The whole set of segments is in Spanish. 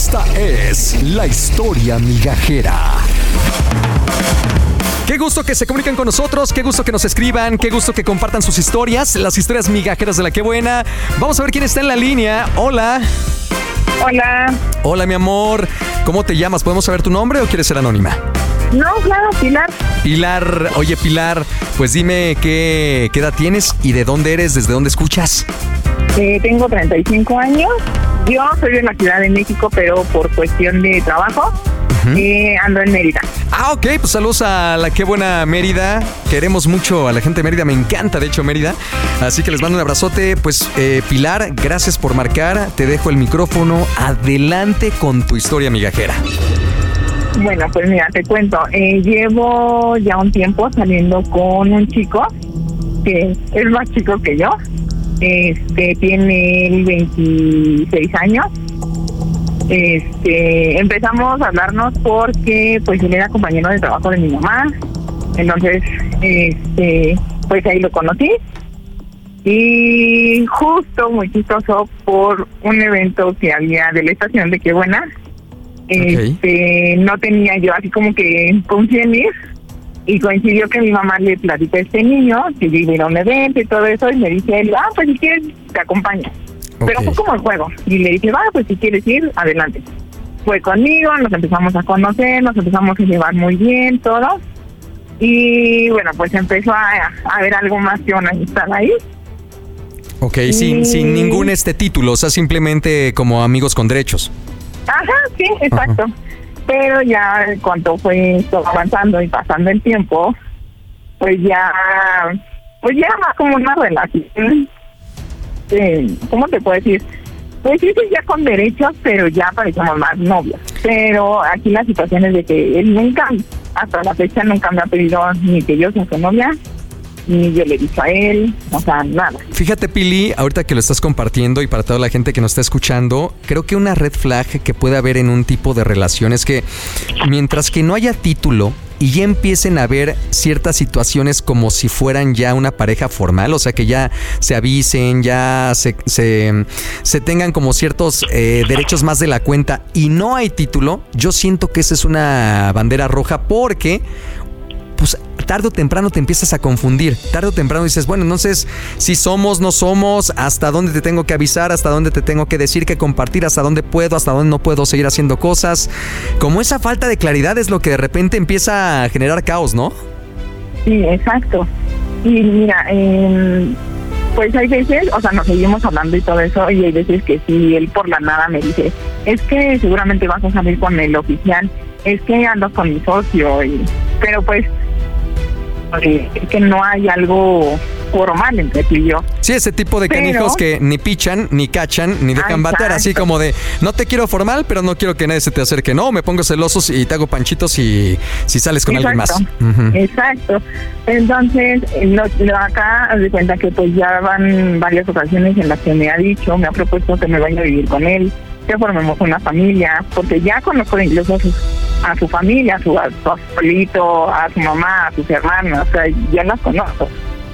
Esta es la historia migajera. Qué gusto que se comuniquen con nosotros, qué gusto que nos escriban, qué gusto que compartan sus historias, las historias migajeras de La Qué Buena. Vamos a ver quién está en la línea. Hola. Hola. Hola, mi amor. ¿Cómo te llamas? ¿Podemos saber tu nombre o quieres ser anónima? No, claro, Pilar. Pilar, oye Pilar, pues dime qué edad tienes y de dónde eres, desde dónde escuchas. Tengo 35 años. Yo soy de la Ciudad de México, pero por cuestión de trabajo ando en Mérida. Ah, ok, pues saludos a La Qué Buena Mérida. Queremos mucho a la gente de Mérida, me encanta de hecho Mérida. Así que les mando un abrazote. Pues Pilar, gracias por marcar. Te dejo el micrófono. Adelante con tu historia migajera. Bueno, pues mira, te cuento. Llevo ya un tiempo saliendo con un chico que es más chico que yo. Tiene 26 años. Empezamos a hablarnos porque pues él era compañero de trabajo de mi mamá. Entonces, pues ahí lo conocí. Y justo, muy chistoso, por un evento que había de la estación de Qué Buena, no tenía yo así como que con quién ir. Y coincidió que mi mamá le platicó a este niño que yo iba a ir a un evento y todo eso, y me dice él, pues si quieres te acompaño. Pero fue como el juego. Y le dije, pues si quieres ir, adelante. Fue conmigo, nos empezamos a conocer, nos empezamos a llevar muy bien, todo. Y bueno, pues empezó a ver algo más que una amistad ahí. Ok, sin ningún título, o sea, simplemente como amigos con derechos. Ajá, sí, exacto. Ajá. Pero ya cuando fue todo avanzando y pasando el tiempo, pues ya más como una relación. ¿Cómo te puedo decir? Pues sí, ya con derechos, pero ya parecemos más novios. Pero aquí la situación es de que él nunca, hasta la fecha, nunca me ha pedido ni que yo sea su novia, ni yo le he dicho a él, o sea, nada. Fíjate, Pili, ahorita que lo estás compartiendo y para toda la gente que nos está escuchando, creo que una red flag que puede haber en un tipo de relación es que mientras que no haya título y ya empiecen a ver ciertas situaciones como si fueran ya una pareja formal, o sea que ya se avisen, ya se tengan como ciertos derechos más de la cuenta y no hay título, yo siento que esa es una bandera roja porque pues tarde o temprano te empiezas a confundir. Tarde o temprano dices, bueno, entonces, si somos, no somos, hasta dónde te tengo que avisar, hasta dónde te tengo que decir, que compartir, hasta dónde puedo, hasta dónde no puedo seguir haciendo cosas. Como esa falta de claridad es lo que de repente empieza a generar caos, ¿no? Sí, exacto. Y mira, pues hay veces, o sea, nos seguimos hablando y todo eso, y hay veces que si él por la nada me dice, es que seguramente vas a salir con el oficial, es que ando con mi socio, pero pues que no hay algo formal entre tú y yo. Sí, ese tipo de canijos que ni pichan, ni cachan, ni dejan bater, así como de, no te quiero formal, pero no quiero que nadie se te acerque. No, me pongo celosos y te hago panchitos si sales con alguien más. Exacto. Entonces, acá haz de cuenta que pues ya van varias ocasiones en las que me ha propuesto que me vaya a vivir con él, que formemos una familia, porque ya conozco incluso a su familia, a su abuelito, a su mamá, a sus hermanas, o sea, ya las conozco.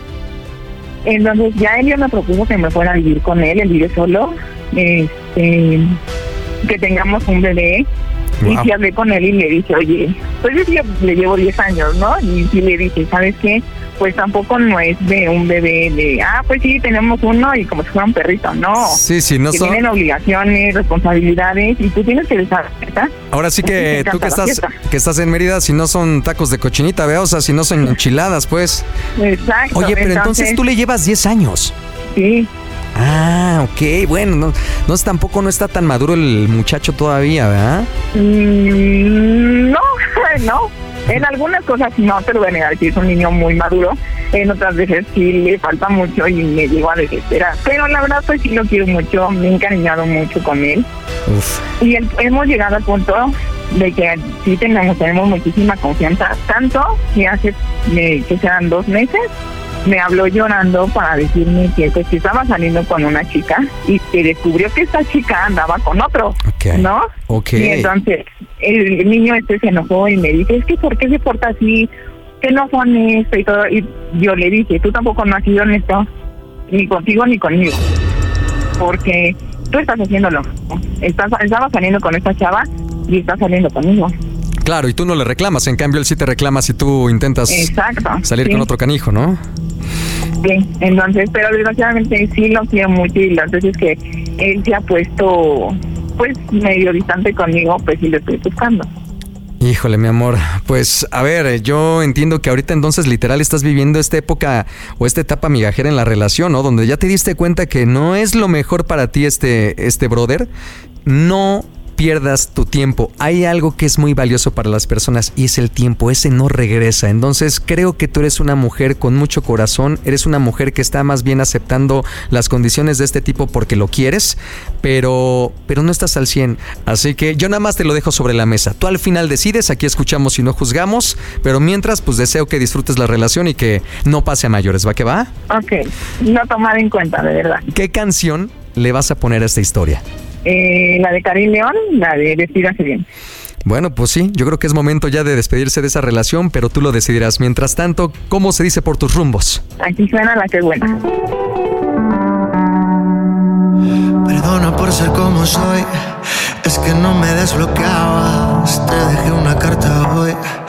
Entonces ya él me propuso que me fuera a vivir con él vive solo, que tengamos un bebé. Wow. Y sí hablé con él y le dije, oye, pues yo le llevo 10 años, ¿no? Y sí le dije, ¿sabes qué? Pues tampoco no es de un bebé de, pues sí, tenemos uno y como si fuera un perrito, no. Sí, no que tienen obligaciones, responsabilidades y tú tienes que estar, ¿verdad? Ahora sí que tú que estás en Mérida, si no son tacos de cochinita, ¿vea? O sea, si no son enchiladas, pues. Exacto. Oye, pero entonces tú le llevas 10 años. Sí. Ah, ok, bueno, tampoco no está tan maduro el muchacho todavía, ¿verdad? No, en algunas cosas no te lo voy a negar, que es un niño muy maduro, en otras veces sí le falta mucho y me llego a desesperar, pero la verdad pues sí lo quiero mucho, me he encariñado mucho con él. Uf. Y hemos llegado al punto de que sí tenemos muchísima confianza, tanto que hace que sean 2 meses me habló llorando para decirme que pues que estaba saliendo con una chica y que descubrió que esta chica andaba con otro, ¿no? Y entonces el niño se enojó y me dice, es que ¿por qué se porta así? Que no son esto y todo. Y yo le dije, tú tampoco no has sido honesto, ni contigo ni conmigo. Porque tú estás haciéndolo. Estaba saliendo con esta chava y estás saliendo conmigo. Claro, y tú no le reclamas, en cambio él sí te reclama si tú intentas salir con otro canijo, ¿no? Sí, entonces, pero desgraciadamente sí lo quiero mucho y las veces que él se ha puesto pues medio distante conmigo, pues sí lo estoy buscando. Híjole, mi amor, pues a ver, yo entiendo que ahorita entonces literal estás viviendo esta época o esta etapa migajera en la relación, ¿no? Donde ya te diste cuenta que no es lo mejor para ti este brother. No pierdas tu tiempo. Hay algo que es muy valioso para las personas y es el tiempo. Ese no regresa. Entonces creo que tú eres una mujer con mucho corazón. Eres una mujer que está más bien aceptando las condiciones de este tipo porque lo quieres, pero no estás al 100. Así que yo nada más te lo dejo sobre la mesa. Tú al final decides, aquí escuchamos y no juzgamos, pero mientras pues deseo que disfrutes la relación y que no pase a mayores. ¿Va que va? Ok, no tomar en cuenta, de verdad. ¿Qué canción le vas a poner a esta historia? La de Karim León, la de Despídase Bien. Bueno, pues sí, yo creo que es momento ya de despedirse de esa relación, pero tú lo decidirás. Mientras tanto, ¿cómo se dice por tus rumbos? Aquí suena La Que Buena. Perdona por ser como soy, es que no me desbloqueabas. Te dejé una carta hoy